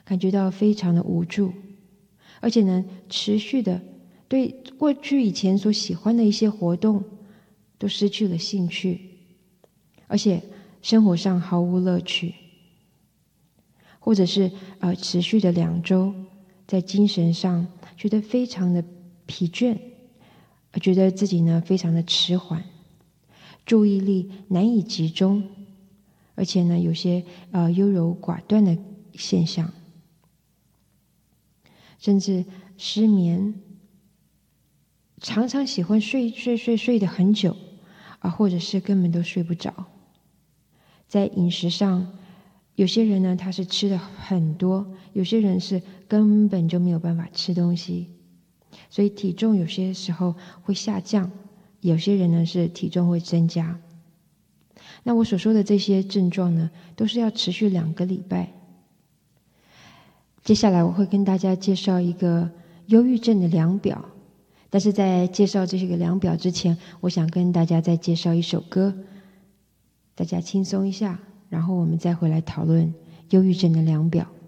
感觉到非常的无助，而且呢，持续的对过去以前所喜欢的一些活动都失去了兴趣，而且生活上毫无乐趣，或者是持续的2周，在精神上觉得非常的疲倦，觉得自己呢非常的迟缓，注意力难以集中，而且呢有些优柔寡断的现象，甚至失眠，常常喜欢睡得很久或者是根本都睡不着。在饮食上，有些人呢他是吃的很多，有些人是根本就没有办法吃东西，所以体重有些时候会下降，有些人呢是体重会增加。那我所说的这些症状呢，都是要持续2个礼拜。接下来我会跟大家介绍一个忧郁症的量表，但是在介绍这个量表之前，我想跟大家再介绍一首歌，大家轻松一下，然后我们再回来讨论忧郁症的量表。